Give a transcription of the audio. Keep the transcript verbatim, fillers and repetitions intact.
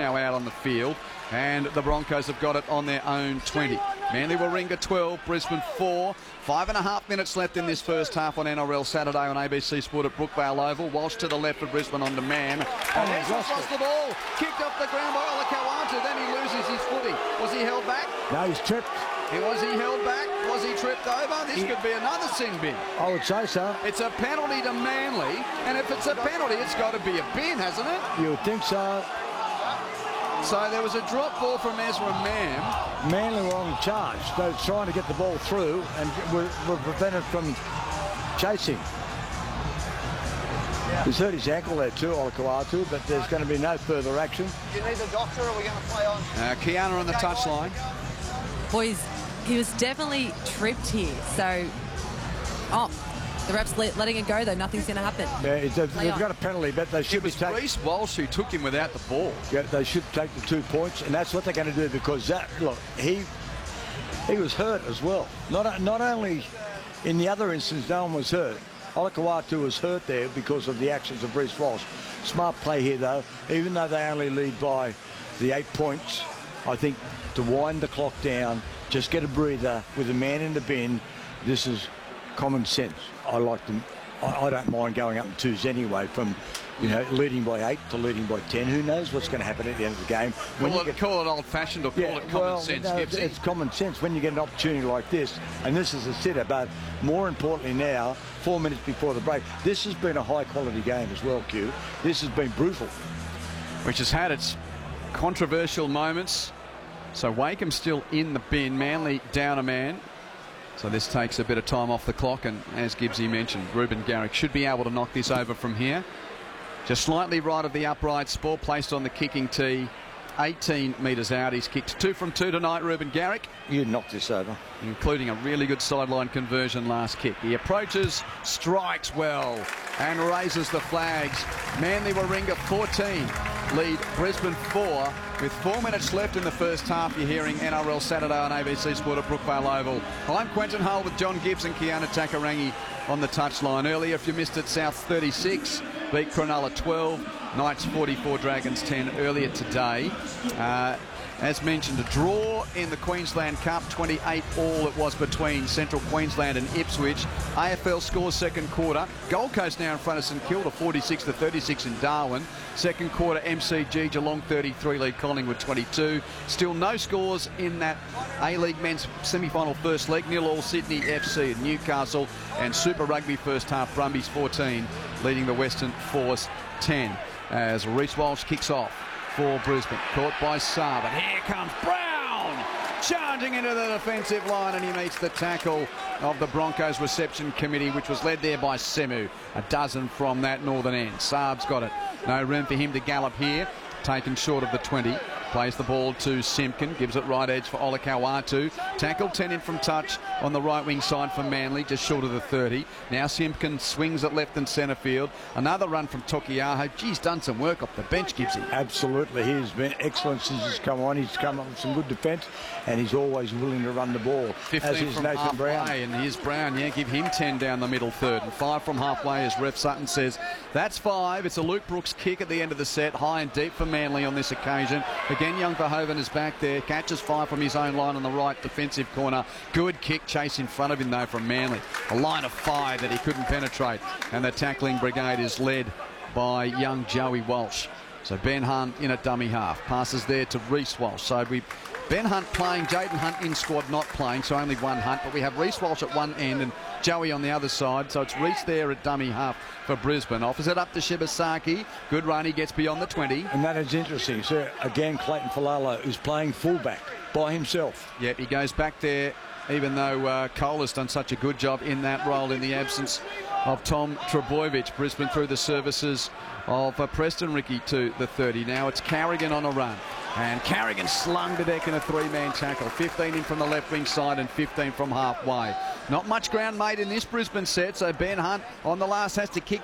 now out on the field, and the Broncos have got it on their own twenty. Manly Warringah twelve, Brisbane four. Five and a half minutes left in this first half on N R L Saturday on A B C Sport at Brookvale Oval. Walsh to the left of Brisbane on demand. And oh, he's lost, lost the ball. Kicked off the ground by Olakau'atu. Then he loses his footy. Was he held back? No, he's tripped. He, was he held back? Was he tripped over? This he, could be another sin bin. I would say so. It's a penalty to Manly, and if it's a penalty, it's got to be a bin, hasn't it? You would think so. So there was a drop ball from Ezra Mam. Manly were on the charge. They were trying to get the ball through and were, were prevented from chasing. He's hurt his ankle there too, Olakau'atu, but there's going to be no further action. Do you need the doctor, or are we going to play on? Uh, Kiana on the touchline. Boys, he was definitely tripped here. So, oh, the ref's let, letting it go though. Nothing's going to happen. Yeah, it's a, they've on. got a penalty, but they should it be was taking. Reece Walsh who took him without the ball. Yeah, they should take the two points, and that's what they're going to do, because that look, he he was hurt as well. Not not only in the other instance, no one was hurt. Olakau'atu was hurt there because of the actions of Reece Walsh. Smart play here though, even though they only lead by the eight points. I think to wind the clock down, just get a breather with a man in the bin. This is common sense. I like them. I, I don't mind going up in twos anyway, from you know leading by eight to leading by ten. Who knows what's going to happen at the end of the game? When Call, you it, get, call it old-fashioned or call yeah, it common well, sense, no, Gibbsy. It's common sense when you get an opportunity like this, and this is a sitter. But more importantly now, four minutes before the break, this has been a high-quality game as well, Q. This has been brutal. Which has had its controversial moments. So Wakeham still in the bin. Manly down a man. So this takes a bit of time off the clock, and as Gibbsy mentioned, Ruben Garrick should be able to knock this over from here. Just slightly right of the upright, ball placed on the kicking tee, eighteen metres out. He's kicked two from two tonight, Ruben Garrick. You knocked this over. Including a really good sideline conversion last kick. He approaches, strikes well, and raises the flags. Manly Warringah fourteen, lead Brisbane four. With four minutes left in the first half, you're hearing N R L Saturday on A B C Sport at Brookvale Oval. I'm Quentin Hull with John Gibbs and Kiana Takarangi on the touchline. Earlier, if you missed it, South thirty-six beat Cronulla twelve, Knights forty-four, Dragons ten earlier today. Uh, As mentioned, a draw in the Queensland Cup, twenty-eight all it was between Central Queensland and Ipswich. A F L scores second quarter. Gold Coast now in front of St Kilda, forty-six to thirty-six in Darwin. Second quarter, M C G, Geelong thirty-three, lead Collingwood twenty-two. Still no scores in that A-League men's semi-final first leg. Nil all Sydney F C and Newcastle. And Super Rugby first half, Brumbies fourteen, leading the Western Force ten. As Reece Walsh kicks off for Brisbane. Caught by Saab, and here comes Brown, charging into the defensive line, and he meets the tackle of the Broncos reception committee, which was led there by Semu. A dozen from that northern end. Saab's got it. No room for him to gallop here. Taken short of the twenty. Plays the ball to Simpkin. Gives it right edge for Olakau'atu. Tackle ten in from touch on the right wing side for Manly, just short of the thirty. Now Simpkin swings at left and centre field. Another run from Tokiaho. Geez, done some work off the bench, Gibbsy. Absolutely. He's been excellent since he's come on. He's come up with some good defence, and he's always willing to run the ball. fifteen as is from Nathan halfway, Brown. and here's Brown. Yeah, give him ten down the middle third, and five from halfway, as Ref Sutton says. That's five. It's a Luke Brooks kick at the end of the set, high and deep for Manly on this occasion. Again, young Verhoeven is back there, catches five from his own line on the right defensive corner. Good kick, chase in front of him though from Manly. A line of five that he couldn't penetrate, and the tackling brigade is led by young Joey Walsh. So Ben Hunt in a dummy half, passes there to Reece Walsh. So we Ben Hunt playing, Jaden Hunt in squad not playing, so only one Hunt, but we have Reece Walsh at one end and Joey on the other side, so it's Reece there at dummy half for Brisbane. Offers it up to Shibasaki. Good run, he gets beyond the twenty. And that is interesting. So again, Clayton Falala is playing fullback by himself. Yep, he goes back there, even though uh, Cole has done such a good job in that role in the absence of Tom Trebojevic. Brisbane through the services of uh, Preston Ricky to the thirty. Now it's Carrigan on a run. And Carrigan slung to deck in a three-man tackle. fifteen in from the left wing side and fifteen from halfway. Not much ground made in this Brisbane set, so Ben Hunt on the last has to kick